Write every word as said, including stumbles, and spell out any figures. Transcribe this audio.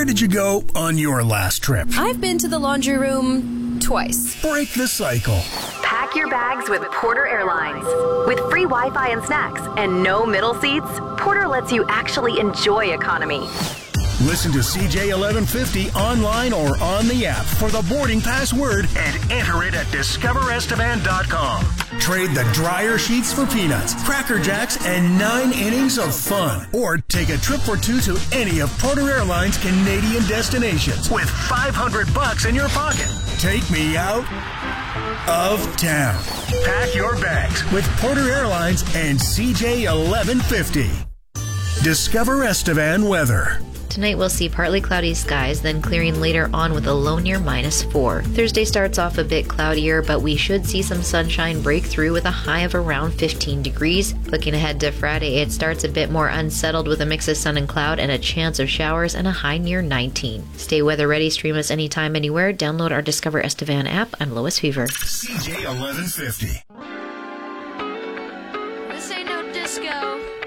Where did you go on your last trip? I've been to the laundry room twice. Break the cycle. Pack your bags with Porter Airlines. With free Wi-Fi and snacks and no middle seats, Porter lets you actually enjoy economy. Listen to C J eleven fifty online or on the app for the boarding password and enter it at discover estevan dot com. Trade the dryer sheets for peanuts, Cracker Jacks, and nine innings of fun. Or take a trip for two to any of Porter Airlines' Canadian destinations with five hundred bucks in your pocket. Take me out of town. Pack your bags with Porter Airlines and C J eleven fifty. Discover Estevan weather. Tonight we'll see partly cloudy skies, then clearing later on with a low near minus four. Thursday starts off a bit cloudier, but we should see some sunshine break through with a high of around fifteen degrees. Looking ahead to Friday, it starts a bit more unsettled with a mix of sun and cloud and a chance of showers and a high near nineteen. Stay weather ready, stream us anytime, anywhere. Download our Discover Estevan app. I'm Lois Fever. C J eleven fifty. This ain't no disco.